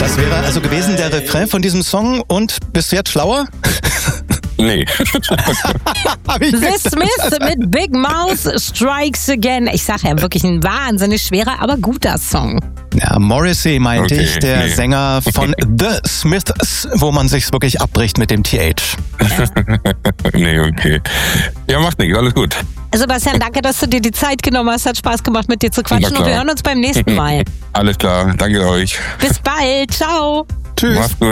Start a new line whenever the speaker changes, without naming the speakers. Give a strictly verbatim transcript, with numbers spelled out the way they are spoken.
Das wäre also gewesen der Refrain von diesem Song und bist du jetzt schlauer?
Nee.
The Smiths mit Big Mouth Strikes Again. Ich sage ja, wirklich ein wahnsinnig schwerer, aber guter Song.
Ja, Morrissey meinte
Okay,
ich, der
nee.
Sänger von The Smiths, wo man sich's wirklich abbricht mit dem T H.
Nee, okay. Ja, macht nichts, alles gut.
Sebastian, danke, dass du dir die Zeit genommen hast. Hat Spaß gemacht, mit dir zu quatschen
Na
und
klar.
wir hören uns beim nächsten Mal.
Alles klar, danke euch.
Bis bald. Ciao.
Tschüss.
Macht's gut.